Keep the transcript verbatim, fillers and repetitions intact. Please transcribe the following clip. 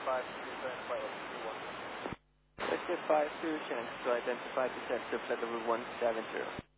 five through turn flight level two one. Victor five through chance to identify descent to flight level one seven zero.